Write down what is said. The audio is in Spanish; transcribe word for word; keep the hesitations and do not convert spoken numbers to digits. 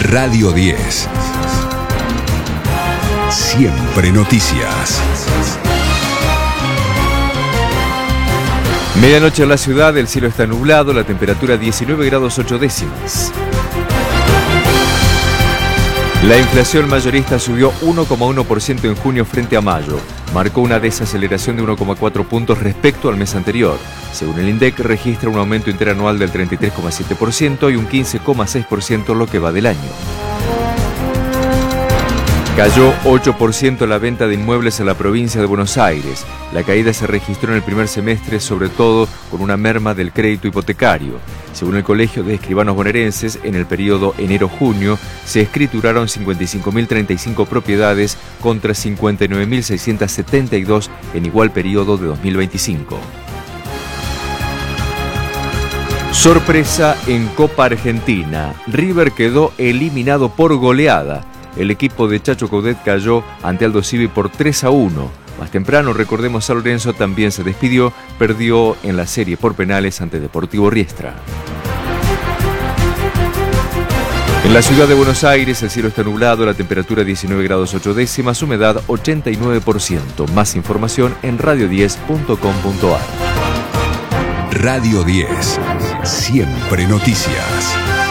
Radio diez. Siempre noticias. Medianoche en la ciudad, el cielo está nublado, la temperatura diecinueve grados ocho décimas. La inflación mayorista subió uno coma uno por ciento en junio frente a mayo. Marcó una desaceleración de uno coma cuatro puntos respecto al mes anterior. Según el INDEC, registra un aumento interanual del treinta y tres coma siete por ciento y un quince coma seis por ciento lo que va del año. Cayó ocho por ciento la venta de inmuebles en la provincia de Buenos Aires. La caída se registró en el primer semestre, sobre todo con una merma del crédito hipotecario. Según el Colegio de Escribanos Bonaerenses, en el periodo enero-junio se escrituraron cincuenta y cinco mil treinta y cinco propiedades contra cincuenta y nueve mil seiscientos setenta y dos en igual periodo de dos mil veinticinco. Sorpresa en Copa Argentina. River quedó eliminado por goleada. El equipo de Chacho Coudet cayó ante Aldo Civi por tres a uno. Más temprano, recordemos, San Lorenzo también se despidió, perdió en la serie por penales ante Deportivo Riestra. En la ciudad de Buenos Aires el cielo está nublado, la temperatura diecinueve grados ocho décimas, humedad ochenta y nueve por ciento. Más información en radio diez punto com punto ar. Radio diez. Siempre noticias.